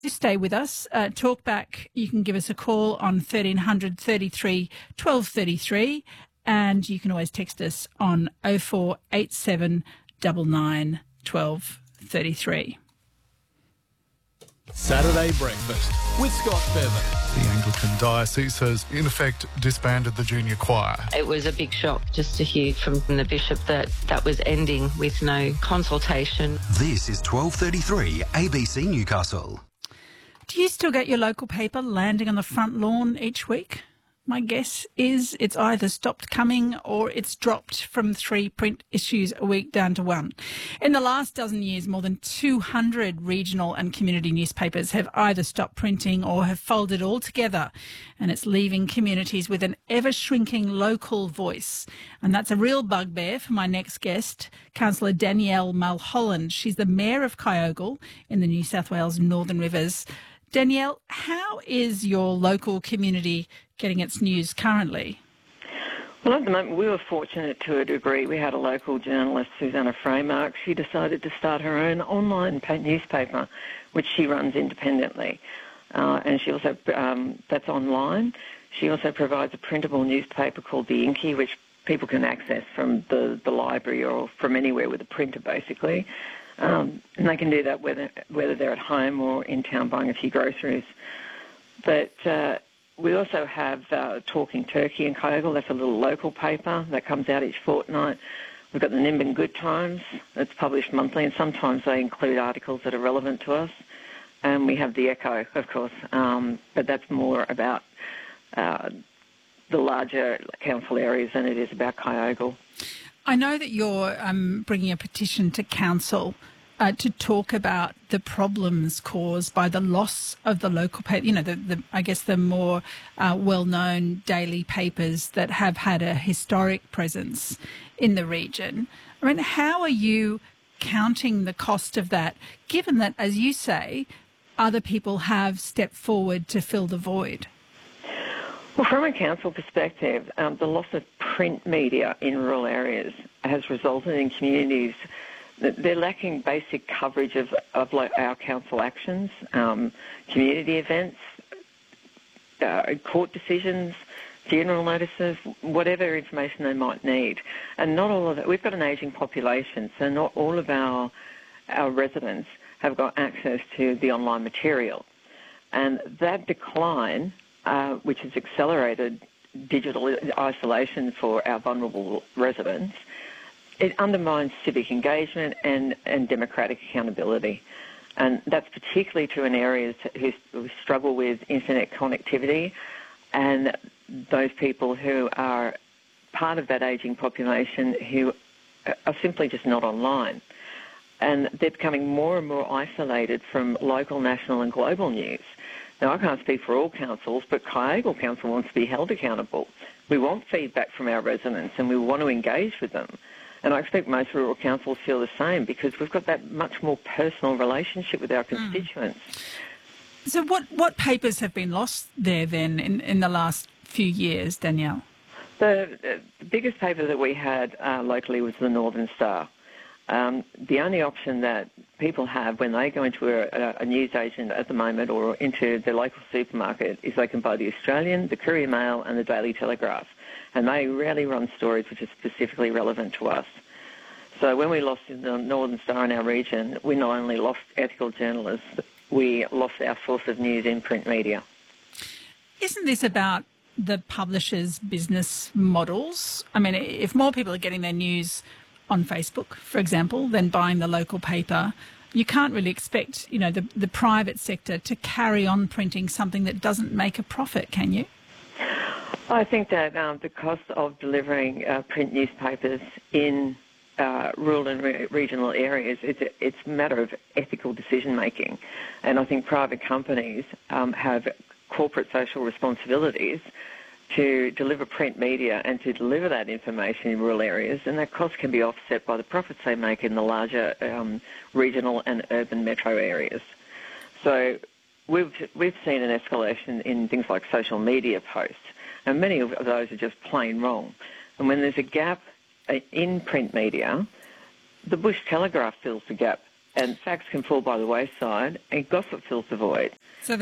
Just stay with us. Talkback, you can give us a call on 1300 33 1233, and you can always text us on 0487 99 1233. Saturday Breakfast with Scott Bevan. The Anglican Diocese has, in effect, disbanded the junior choir. It was a big shock just to hear from the bishop that was ending with no consultation. This is 12:33 ABC Newcastle. Do you still get your local paper landing on the front lawn each week? My guess is it's either stopped coming or it's dropped from 3 print issues a week down to 1. In the last dozen years, more than 200 regional and community newspapers have either stopped printing or have folded altogether, and it's leaving communities with an ever-shrinking local voice. And that's a real bugbear for my next guest, Councillor Danielle Mulholland. She's the Mayor of Kyogle in the New South Wales Northern Rivers. Danielle, how is your local community getting its news currently? Well, at the moment, we were fortunate to a degree. We had a local journalist, Susanna Freymark. She decided to start her own online newspaper, which she runs independently. And she also, that's online. She also provides a printable newspaper called The Inky, which people can access from the library or from anywhere with a printer, basically. And they can do that whether they're at home or in town buying a few groceries. But we also have Talking Turkey in Kyogle. That's a little local paper that comes out each fortnight. We've got the Nimbin Good Times. It's published monthly, and sometimes they include articles that are relevant to us. And we have the Echo, of course, but that's more about the larger council areas than it is about Kyogle. I know that you're bringing a petition to council to talk about the problems caused by the loss of the local paper, you know, I guess the more well-known daily papers that have had a historic presence in the region. I mean, how are you counting the cost of that, given that, as you say, other people have stepped forward to fill the void? Well, from a council perspective, the loss of print media in rural areas has resulted in communities that they're lacking basic coverage of our council actions, community events, court decisions, funeral notices, whatever information they might need. And not all of it. We've got an ageing population, so not all of our residents have got access to the online material. And that decline, which has accelerated digital isolation for our vulnerable residents, it undermines civic engagement and democratic accountability. And that's particularly true in areas who struggle with internet connectivity and those people who are part of that ageing population who are simply just not online. And they're becoming more and more isolated from local, national and global news. Now, I can't speak for all councils, but Kyogle Council wants to be held accountable. We want feedback from our residents and we want to engage with them. And I expect most rural councils feel the same because we've got that much more personal relationship with our constituents. So what papers have been lost there then in the last few years, Danielle? The biggest paper that we had locally was the Northern Star. The only option that people have when they go into a newsagent at the moment or into their local supermarket is they can buy the Australian, the Courier Mail and the Daily Telegraph. And they rarely run stories which are specifically relevant to us. So when we lost the Northern Star in our region, we not only lost ethical journalists, we lost our source of news in print media. Isn't this about the publishers' business models? I mean, if more people are getting their news on Facebook, for example, than buying the local paper, you can't really expect, you know, the private sector to carry on printing something that doesn't make a profit, can you? I think that the cost of delivering print newspapers in rural and regional areas, it's a matter of ethical decision-making. And I think private companies have corporate social responsibilities to deliver print media and to deliver that information in rural areas, and that cost can be offset by the profits they make in the larger regional and urban metro areas. So we've seen an escalation in things like social media posts, and many of those are just plain wrong. And when there's a gap in print media, the Bush Telegraph fills the gap and facts can fall by the wayside, and gossip fills the void. So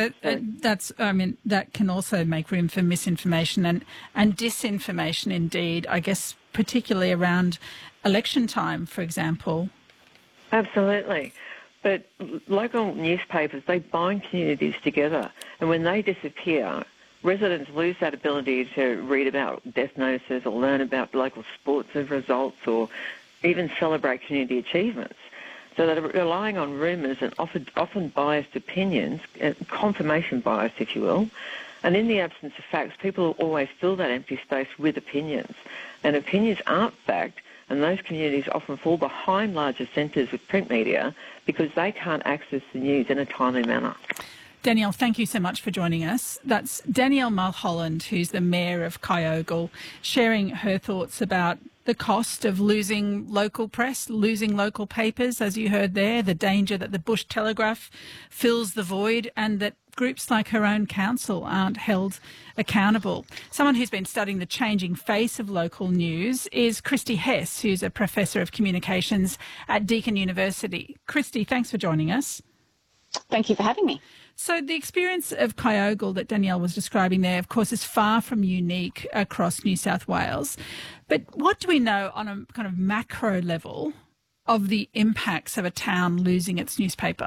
that can also make room for misinformation and disinformation indeed, I guess, particularly around election time, for example. Absolutely. But local newspapers, they bind communities together, and when they disappear, residents lose that ability to read about death notices or learn about local sports results or even celebrate community achievements. So they're relying on rumours and often biased opinions, confirmation bias, if you will. And in the absence of facts, people always fill that empty space with opinions. And opinions aren't fact, and those communities often fall behind larger centres with print media because they can't access the news in a timely manner. Danielle, thank you so much for joining us. That's Danielle Mulholland, who's the Mayor of Kyogle, sharing her thoughts about the cost of losing local press, losing local papers, as you heard there, the danger that the Bush Telegraph fills the void and that groups like her own council aren't held accountable. Someone who's been studying the changing face of local news is Christy Hess, who's a Professor of Communications at Deakin University. Christy, thanks for joining us. Thank you for having me. So the experience of Kyogle that Danielle was describing there, of course, is far from unique across New South Wales. But what do we know on a kind of macro level of the impacts of a town losing its newspaper?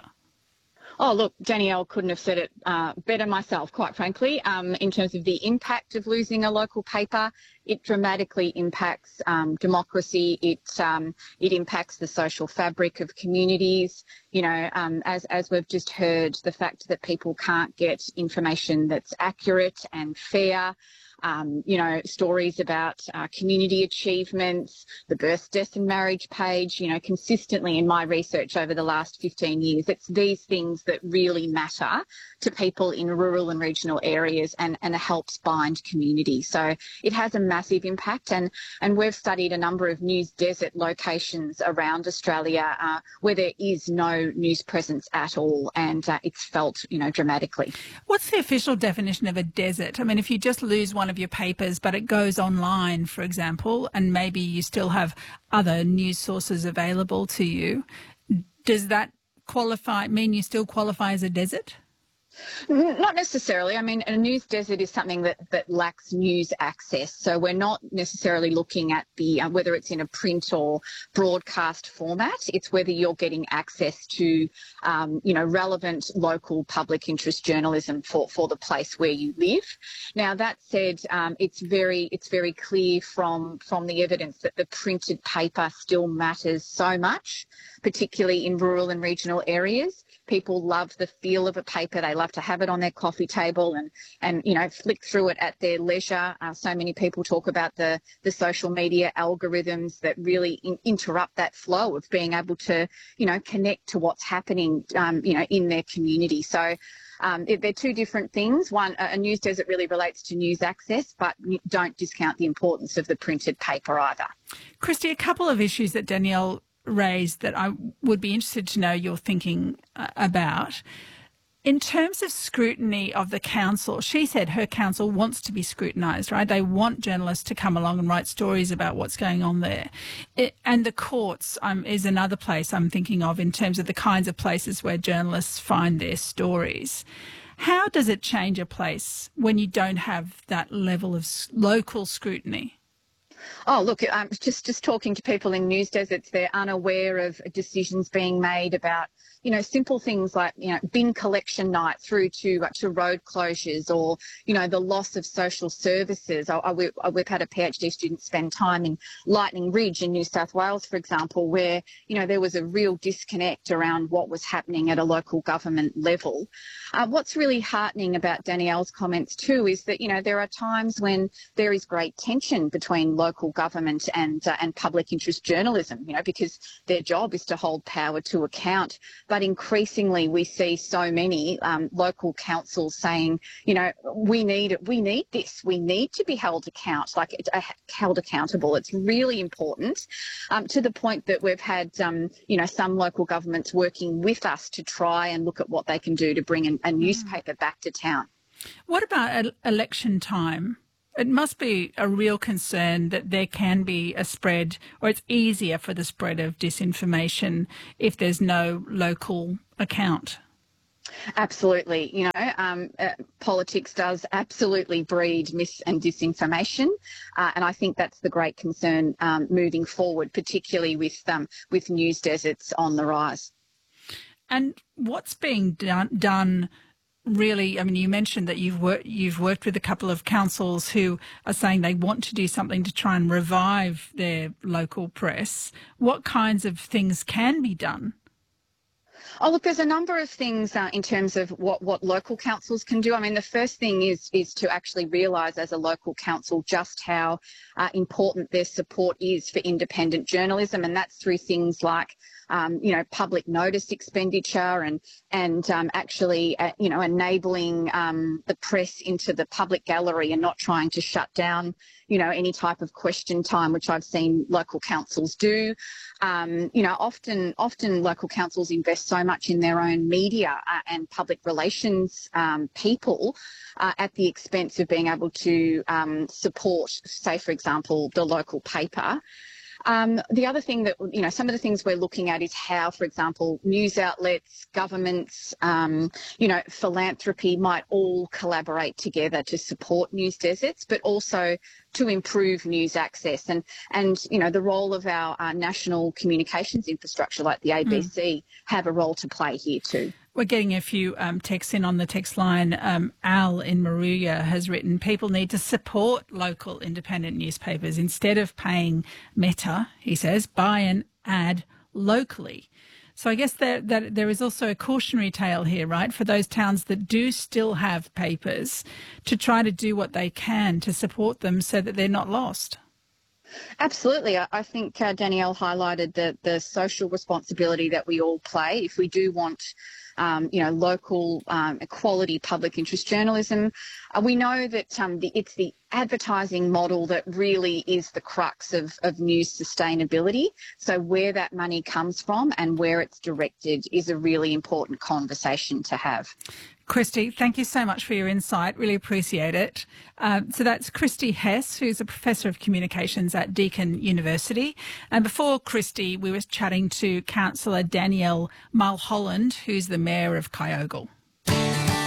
Oh, look, Danielle couldn't have said it better myself, quite frankly. In terms of the impact of losing a local paper, it dramatically impacts democracy. It impacts the social fabric of communities. You know, as we've just heard, the fact that people can't get information that's accurate and fair. You know, stories about community achievements, the birth, death and marriage page, you know, consistently in my research over the last 15 years, it's these things that really matter to people in rural and regional areas and helps bind community. So it has a massive impact and we've studied a number of news desert locations around Australia where there is no news presence at all and it's felt, you know, dramatically. What's the official definition of a desert? I mean, if you just lose one of your papers, but it goes online, for example, and maybe you still have other news sources available to you, does that mean you still qualify as a desert? Not necessarily. I mean, a news desert is something that lacks news access. So we're not necessarily looking at the whether it's in a print or broadcast format. It's whether you're getting access to, you know, relevant local public interest journalism for the place where you live. Now, that said, it's very clear from the evidence that the printed paper still matters so much, particularly in rural and regional areas. People love the feel of a paper. They love to have it on their coffee table and you know, flick through it at their leisure. So many people talk about the social media algorithms that really interrupt that flow of being able to, you know, connect to what's happening, you know, in their community. So they're two different things. One, a news desert really relates to news access, but don't discount the importance of the printed paper either. Christy, a couple of issues that Danielle raised that I would be interested to know your thinking about. In terms of scrutiny of the council, she said her council wants to be scrutinised, right? They want journalists to come along and write stories about what's going on there. And the courts is another place I'm thinking of in terms of the kinds of places where journalists find their stories. How does it change a place when you don't have that level of local scrutiny? Oh, look, just talking to people in news deserts, they're unaware of decisions being made about, you know, simple things like, you know, bin collection night through to road closures or, you know, the loss of social services. We've had a PhD student spend time in Lightning Ridge in New South Wales, for example, where, you know, there was a real disconnect around what was happening at a local government level. What's really heartening about Danielle's comments too is that, you know, there are times when there is great tension between local government and public interest journalism, you know, because their job is to hold power to account. But increasingly we see so many local councils saying, you know, we need this. We need to be held accountable. It's really important to the point that we've had, you know, some local governments working with us to try and look at what they can do to bring a newspaper back to town. What about election time? It must be a real concern that there can be a spread, or it's easier for the spread of disinformation if there's no local account. Absolutely. Politics does absolutely breed mis and disinformation. And I think that's the great concern moving forward, particularly with news deserts on the rise. And what's being done really, I mean, you mentioned that you've worked with a couple of councils who are saying they want to do something to try and revive their local press. What kinds of things can be done? Oh, look, there's a number of things in terms of what local councils can do. I mean, the first thing is to actually realise as a local council just how important their support is for independent journalism, and that's through things like public notice expenditure and actually enabling the press into the public gallery and not trying to shut down any type of question time, which I've seen local councils do. Often local councils invest so much in their own media and public relations people at the expense of being able to support, say, for example, the local paper. The other thing that, some of the things we're looking at is how, for example, news outlets, governments, philanthropy might all collaborate together to support news deserts, but also to improve news access and the role of our national communications infrastructure like the ABC have a role to play here too. We're getting a few texts in on the text line. Al in Moruya has written, people need to support local independent newspapers. Instead of paying Meta, he says, buy an ad locally. So I guess that there is also a cautionary tale here, right, for those towns that do still have papers to try to do what they can to support them so that they're not lost. Absolutely. I think Danielle highlighted the social responsibility that we all play. If we do want local quality public interest journalism, we know that it's the advertising model that really is the crux of news sustainability. So where that money comes from and where it's directed is a really important conversation to have. Christy, thank you so much for your insight. Really appreciate it. So that's Christy Hess, who's a Professor of Communications at Deakin University. And before Christy, we were chatting to Councillor Danielle Mulholland, who's the Mayor of Kyogle.